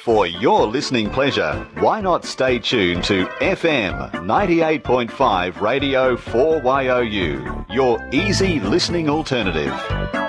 For your listening pleasure, why not stay tuned to FM 98.5 Radio 4YOU, your easy listening alternative.